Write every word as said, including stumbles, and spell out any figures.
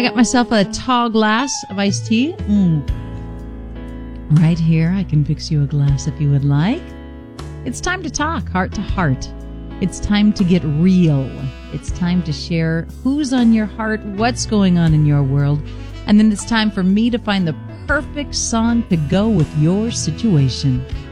I got myself a tall glass of iced tea. Mm. Right here, I can fix you a glass if you would like. It's time to talk heart to heart. It's time to get real. It's time to share who's on your heart, what's going on in your world, and then it's time for me to find the perfect song to go with your situation.